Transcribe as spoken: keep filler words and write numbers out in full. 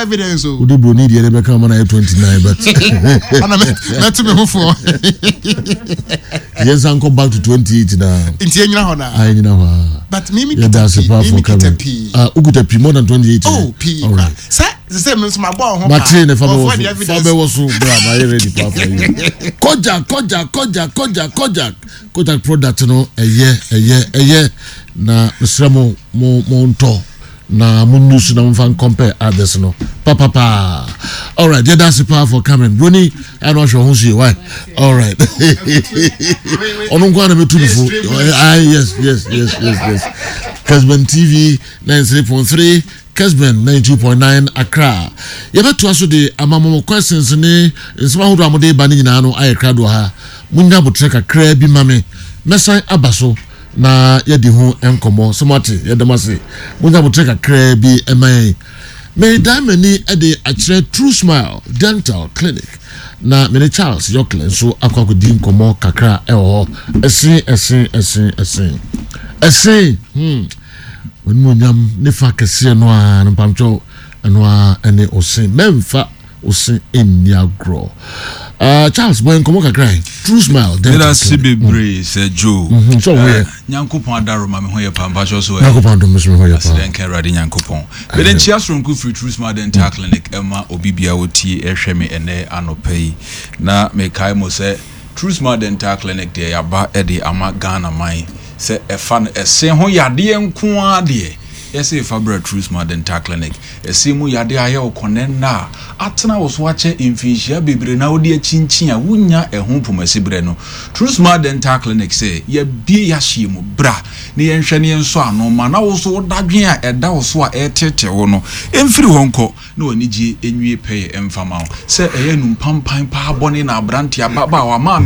evidence o. Udi bro need the be come na twenty-nine but. Ana met me who for. Yes, uncle back to twenty-eight now. Inti enyina ho na. I nyina ho. But mimi yeah, that's a powerful coming. Ah, ukuta P more than twenty-eight. Oh, P. All right. Sir, the same as my boy. Martin, if I was, if I was so brave, I ready for you. Kojak, Kojak, Kojak, Kojak, Kojak, Kojak product, you know, a year, a year, a year. Na Sremo mo monto. Na munus na mfan compare others, no. Pa pa pa. All right, yeah, that's a powerful coming. Ronnie, I don't know who's you. Why? All right. On don't go to be too full. Ah, yes, yes, yes, yes, yes. Kesben T V ninety-three point three, Kesben ninety-two point nine Accra. You better also the amamo questions ne nsema hodo amode ba ni nyina no ayekra do ha. Munya botreka kra bi mame. Mesan abaso na yedi ho enkomo somati yedamase. Munya botreka kra bi emai. Me diamond at the actual True Smile Dental Clinic. Na many Charles Yocklen so akwa din komo kakra e ho. Esin esin esin esin. Esin hmm when munyam nefa kese no a mpamcho no a ene osin memfa osin eniagro. Uh, Charles boy komo kakra True Smile Dental Clinic. Si bebre se Joe. So we Nyankopon adaroma me ho ye pampa so e. Nyankopon do me ho ye pampa. Den kan rade Nyankopon. Be den chia sronku free True Smile Dental Clinic ema obibia woti ehwe me ene anopai na me kai mo se True Smile Dental Clinic de yaba e de ama Ghana man se efa no ese ho yade nko ade yes e Fabra True Smile Dental Clinic ese mu yade aye okone na atena wo so ache infinhia bebre na odi achinchin a wunya ehun pomase bre no True Smile Dental Clinic say ye bie ya hye mu bra ne ye nhwe ne enso ano ma na wo so dadwen a eda wo so a etete wo no emfiri honko na wani ji enwie peye emfama se eye num pampan pa bone na abrantia baba wa ma